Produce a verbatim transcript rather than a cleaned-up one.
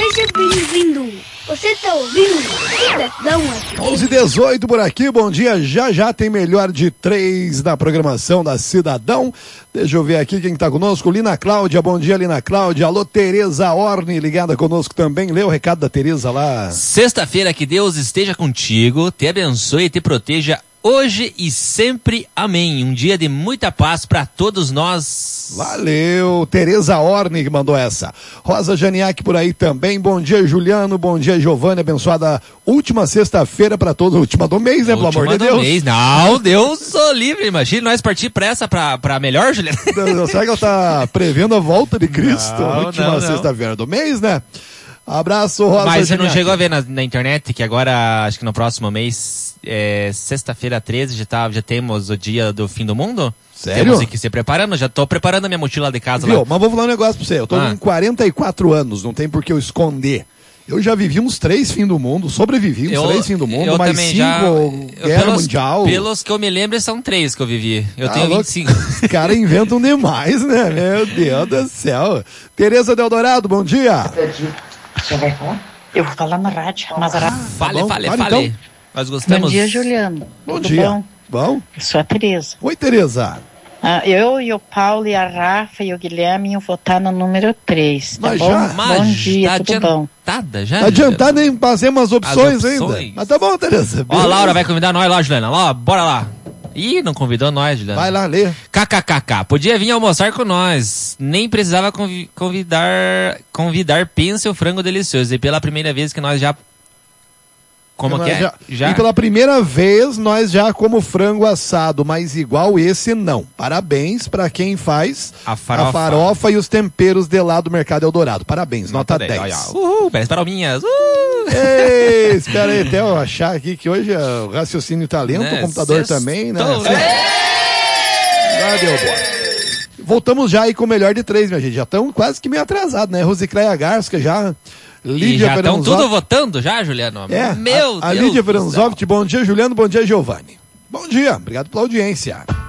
Seja bem-vindo. Você está ouvindo Cidadão F M. onze e dezoito por aqui, bom dia. Já já tem melhor de três na programação da Cidadão. Deixa eu ver aqui quem está conosco. Lina Cláudia, bom dia, Lina Cláudia. Alô, Tereza Orne, ligada conosco também. Lê o recado da Tereza lá. Sexta-feira, que Deus esteja contigo, te abençoe e te proteja hoje e sempre. Amém. Um dia de muita paz para todos nós. Valeu, Tereza Orne que mandou essa. Rosa Janiak por aí também. Bom dia, Juliano. Bom dia, Giovânia. Abençoada última sexta-feira para todos. Última do mês, né? Pelo amor de Deus. Mês. Não, Deus sou livre. Imagina nós partir pra essa, pra, pra melhor, Juliano. Será que ela tá prevendo a volta de Cristo? Não, última não, sexta-feira do mês, né? Abraço, Rosa. Mas você Janiak. não chegou a ver na, na internet que agora, acho que no próximo mês, é, sexta-feira treze, já, tá, já temos o dia do fim do mundo? Sério? Temos que se preparando, já tô preparando a minha mochila de casa. Viu? Lá. Mas vou falar um negócio pra você. Eu tô Ah. com quarenta e quatro anos, não tem por que eu esconder. Eu já vivi uns três fins do mundo, sobrevivi uns Eu- três fins do mundo, eu mais também cinco já- guerra pelos, mundial. Pelos que eu me lembro, são três que eu vivi. Eu Ah, tenho louco. vinte e cinco. Os caras inventam demais, né? Meu Deus do céu. Tereza Deodorado, bom dia. Você vai falar? Eu vou falar na rádio, mas a rádio... Fale, bom, fale, fale, fale. então. Nós gostamos. Bom dia, Juliano. Bom Tudo dia. bom? Bom? Eu sou a Tereza. Oi, Tereza. Ah, eu e o Paulo e a Rafa e o Guilherme iam votar no número três, tá Mas bom? já? Bom dia, tá tudo bom? adiantada já? Tá adiantado em fazer umas opções, As opções. ainda. Mas tá bom, Tereza. Ó, a Laura vai convidar nós lá, Juliana. Ó, bora lá. Ih, não convidou nós, Juliana. Vai lá, lê. KKKK. Podia vir almoçar com nós. Nem precisava convi- convidar, convidar pense o frango delicioso. E pela primeira vez que nós já... Como Nós que é? já- Já... E pela primeira vez nós já como frango assado, mas igual esse não. Parabéns pra quem faz A farofa. farofa e os temperos de lá do Mercado Eldorado. Parabéns, nota, dez. Olha, uhul, belas palminhas. Uh! Ei, espera aí até eu achar aqui que hoje é o raciocínio tá lento, Né, o computador sextou, também, né? né? Já deu boa. Voltamos já aí com o melhor de três, minha gente. Já estamos quase que meio atrasados, né? Rosicléia Garsca já... E Lídia já estão Veranzotti. tudo votando já, Juliano? É, Meu a, a Deus Lídia do céu. Veranzotti, bom dia, Juliano, bom dia, Giovanni. Bom dia, obrigado pela audiência.